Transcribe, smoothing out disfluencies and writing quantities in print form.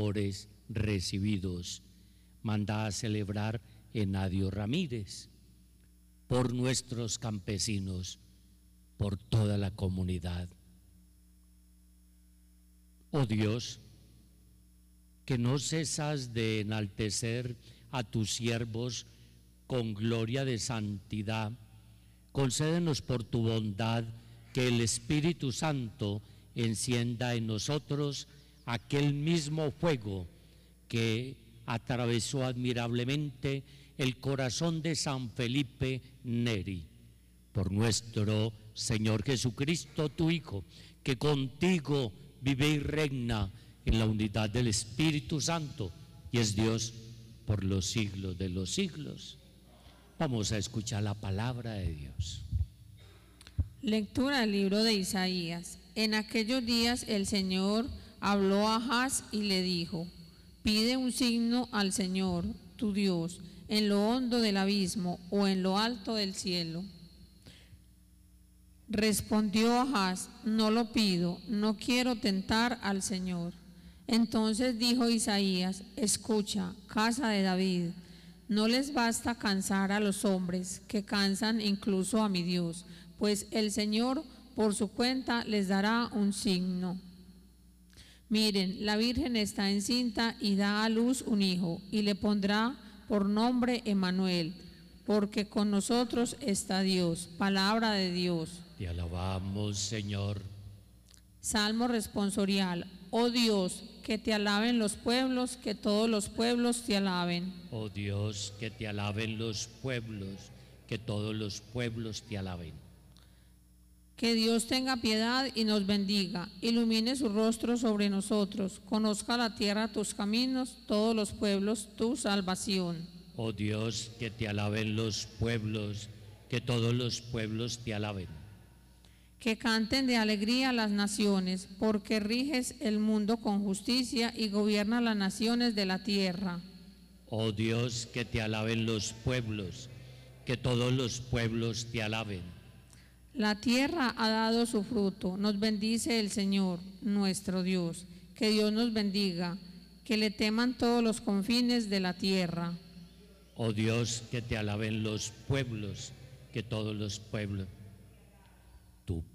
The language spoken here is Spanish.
favores recibidos. Manda a celebrar Enadio Ramírez, por nuestros campesinos, por toda la comunidad. Oh Dios, que no cesas de enaltecer a tus siervos con gloria de santidad, concédenos por tu bondad que el Espíritu Santo encienda en nosotros aquel mismo fuego que atravesó admirablemente el corazón de San Felipe Neri. Por nuestro Señor Jesucristo, tu Hijo, que contigo vive y reina en la unidad del Espíritu Santo y es Dios por los siglos de los siglos. Vamos a escuchar la palabra de Dios. Lectura del libro de Isaías. En aquellos días el Señor habló a Ahaz y le dijo: pide un signo al Señor, tu Dios, en lo hondo del abismo o en lo alto del cielo. Respondió Ahaz: no lo pido, no quiero tentar al Señor. Entonces dijo Isaías: escucha, casa de David, no les basta cansar a los hombres, que cansan incluso a mi Dios, pues el Señor por su cuenta les dará un signo. Miren, la Virgen está encinta y da a luz un hijo, y le pondrá por nombre Emmanuel, porque con nosotros está Dios. Palabra de Dios. Te alabamos, Señor. Salmo responsorial. Oh Dios, que te alaben los pueblos, que todos los pueblos te alaben. Oh Dios, que te alaben los pueblos, que todos los pueblos te alaben. Que Dios tenga piedad y nos bendiga, ilumine su rostro sobre nosotros, conozca la tierra tus caminos, todos los pueblos tu salvación. Oh Dios, que te alaben los pueblos, que todos los pueblos te alaben. Que canten de alegría las naciones, porque riges el mundo con justicia y gobiernas las naciones de la tierra. Oh Dios, que te alaben los pueblos, que todos los pueblos te alaben. La tierra ha dado su fruto, nos bendice el Señor, nuestro Dios. Que Dios nos bendiga, que le teman todos los confines de la tierra. Oh Dios, que te alaben los pueblos, que todos los pueblos. Tu